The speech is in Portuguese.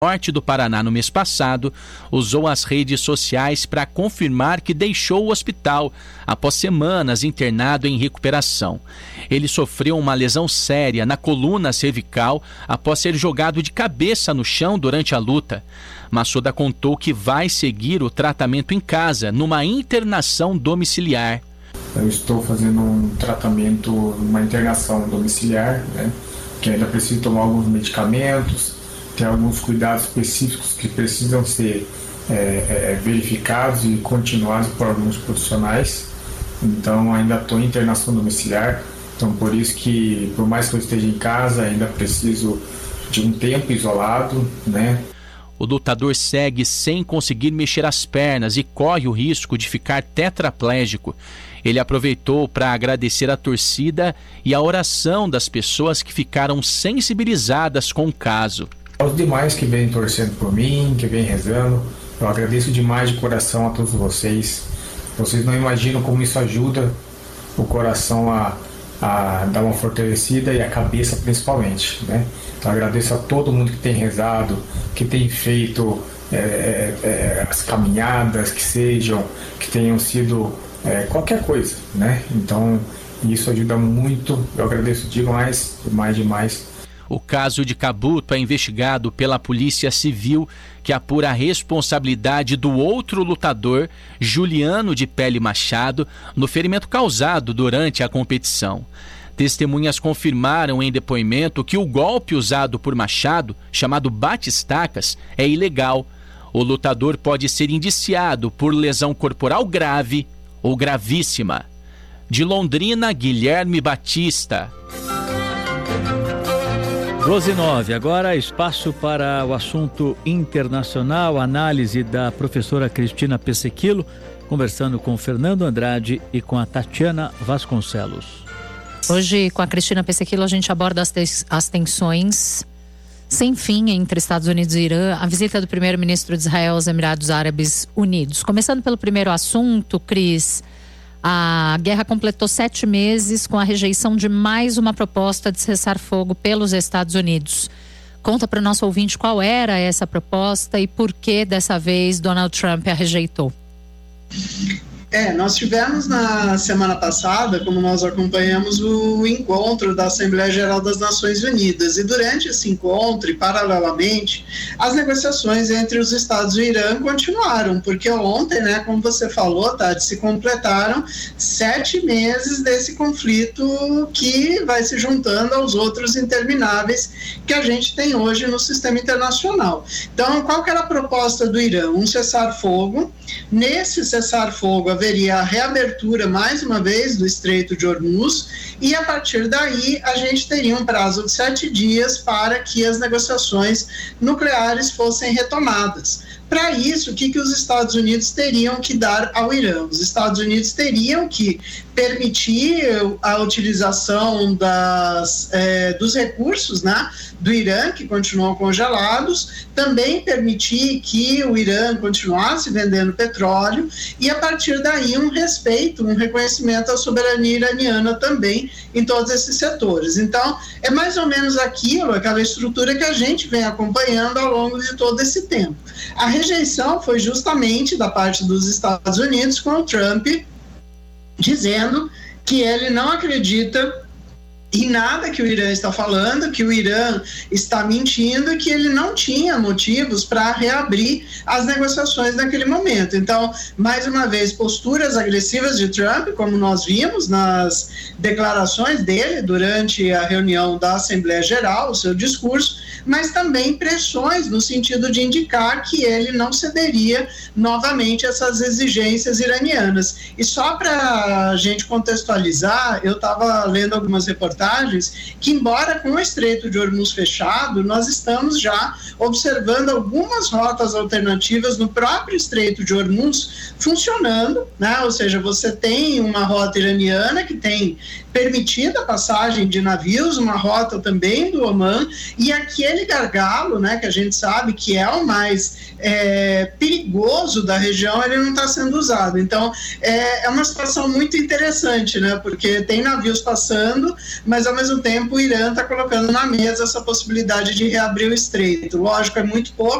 norte do Paraná no mês passado, usou as redes sociais para confirmar que deixou o hospital após semanas internado em recuperação. Ele sofreu uma lesão séria na coluna cervical após ser jogado de cabeça no chão durante a luta. Massoda contou que vai seguir o tratamento em casa, numa internação domiciliar. Eu estou fazendo um tratamento, uma internação domiciliar, né, que ainda preciso tomar alguns medicamentos. Tem alguns cuidados específicos que precisam ser verificados e continuados por alguns profissionais. Então ainda estou em internação domiciliar. Então por isso que, por mais que eu esteja em casa, ainda preciso de um tempo isolado, né? O lutador segue sem conseguir mexer as pernas e corre o risco de ficar tetraplégico. Ele aproveitou para agradecer a torcida e a oração das pessoas que ficaram sensibilizadas com o caso. Aos demais que vêm torcendo por mim, que vêm rezando, eu agradeço demais de coração a todos vocês. Vocês não imaginam como isso ajuda o coração a dar uma fortalecida e a cabeça principalmente, né? Então agradeço a todo mundo que tem rezado, que tem feito as caminhadas, que tenham sido qualquer coisa, né? Então isso ajuda muito, eu agradeço demais. O caso de Cabuto é investigado pela Polícia Civil, que apura a responsabilidade do outro lutador, Juliano de Pele Machado, no ferimento causado durante a competição. Testemunhas confirmaram em depoimento que o golpe usado por Machado, chamado bate-estacas, é ilegal. O lutador pode ser indiciado por lesão corporal grave ou gravíssima. De Londrina, Guilherme Batista. 12:09, agora espaço para o assunto internacional, análise da professora Cristina Pessequilo, conversando com Fernando Andrade e com a Tatiana Vasconcelos. Hoje, com a Cristina Pessequilo, a gente aborda as tensões sem fim entre Estados Unidos e Irã, a visita do primeiro-ministro de Israel aos Emirados Árabes Unidos. Começando pelo primeiro assunto, Cris, a guerra completou 7 meses com a rejeição de mais uma proposta de cessar-fogo pelos Estados Unidos. Conta para o nosso ouvinte qual era essa proposta e por que dessa vez Donald Trump a rejeitou. Nós tivemos na semana passada, como nós acompanhamos, o encontro da Assembleia Geral das Nações Unidas, e durante esse encontro e paralelamente as negociações entre os Estados e o Irã continuaram, porque ontem, como você falou, Tati, se completaram 7 meses desse conflito que vai se juntando aos outros intermináveis que a gente tem hoje no sistema internacional. Então, qual que era a proposta do Irã? Um cessar-fogo. Nesse cessar-fogo haveria a reabertura, mais uma vez, do Estreito de Hormuz, e a partir daí a gente teria um prazo de 7 dias para que as negociações nucleares fossem retomadas. Para isso, o que os Estados Unidos teriam que dar ao Irã? Os Estados Unidos teriam que permitir a utilização dos recursos do Irã, que continuam congelados, também permitir que o Irã continuasse vendendo petróleo e, a partir daí, um respeito, um reconhecimento à soberania iraniana também em todos esses setores. Então, é mais ou menos aquela estrutura que a gente vem acompanhando ao longo de todo esse tempo. A rejeição foi justamente da parte dos Estados Unidos, com o Trump dizendo que ele não acredita em nada que o Irã está falando, que o Irã está mentindo, que ele não tinha motivos para reabrir as negociações naquele momento. Então, mais uma vez, posturas agressivas de Trump, como nós vimos nas declarações dele durante a reunião da Assembleia Geral, o seu discurso, mas também pressões no sentido de indicar que ele não cederia novamente essas exigências iranianas. E só para a gente contextualizar, eu estava lendo algumas reportagens que, embora com o Estreito de Hormuz fechado, nós estamos já observando algumas rotas alternativas no próprio Estreito de Hormuz funcionando, ou seja, você tem uma rota iraniana que tem permitida a passagem de navios, uma rota também do Omã, e aquele gargalo, né, que a gente sabe que é o mais perigoso da região, ele não está sendo usado. Então, é uma situação muito interessante, né, porque tem navios passando, mas ao mesmo tempo o Irã está colocando na mesa essa possibilidade de reabrir o estreito. Lógico, é muito pouco,